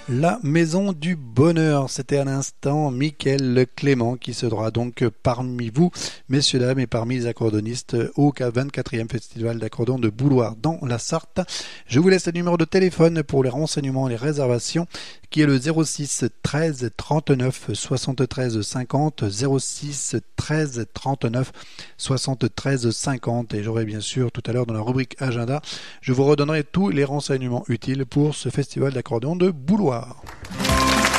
La Maison du Bonheur, c'était à l'instant Mickaël Clément qui sera donc parmi vous, messieurs, dames, et parmi les accordonnistes au 24e Festival d'accordéon de Bouloir dans la Sarthe. Je vous laisse le numéro de téléphone pour les renseignements et les réservations qui est le 06 13 39 73 50, 06 13 39 73 50, et j'aurai bien sûr tout à l'heure dans la rubrique agenda, je vous redonnerai tous les renseignements utiles pour ce festival d'accordéon de Bouloir.